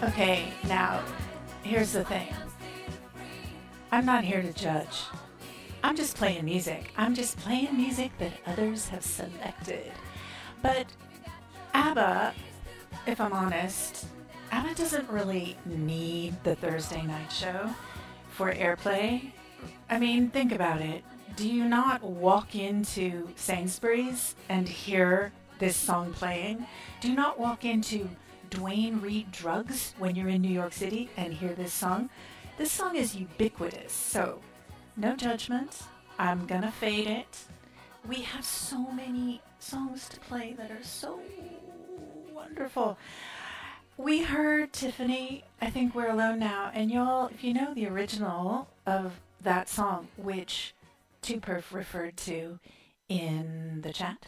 Okay, now, here's the thing. I'm not here to judge. I'm just playing music. I'm just playing music that others have selected. But ABBA, if I'm honest, ABBA doesn't really need the Thursday night show for airplay. I mean, think about it. Do you not walk into Sainsbury's and hear this song playing? Do you not walk into Dwayne Reed Drugs when you're in New York City and hear this song? This song is ubiquitous, so no judgment. I'm gonna fade it. We have so many songs to play that are so wonderful. We heard Tiffany, I Think We're Alone Now, and y'all, if you know the original of that song, which Two-Perf referred to in the chat,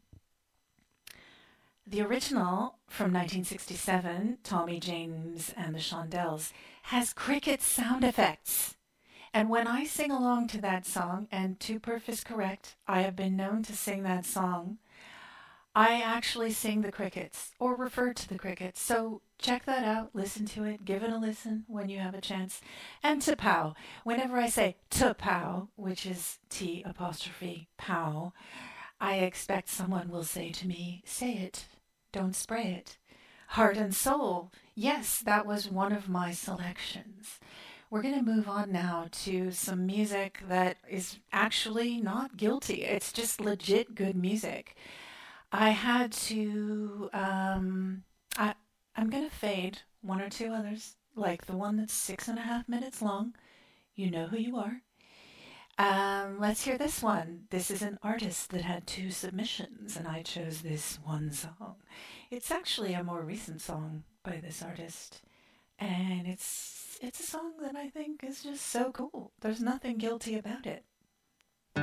the original from 1967, Tommy James and the Shondells, has cricket sound effects. And when I sing along to that song, and Two-Perf is correct, I have been known to sing that song, I actually sing the crickets, or refer to the crickets. So check that out, listen to it, give it a listen when you have a chance. And T'Pow. Whenever I say T'Pow, which is T apostrophe pow, I expect someone will say to me, say it, don't spray it. Heart and Soul. Yes, that was one of my selections. We're going to move on now to some music that is actually not guilty. It's just legit good music. I had to, I'm going to fade one or two others, like the one that's 6.5 minutes long. You know who you are. Let's hear this one. This is an artist that had 2 submissions, and I chose this one song. It's actually a more recent song by this artist, and it's a song that I think is just so cool. There's nothing guilty about it.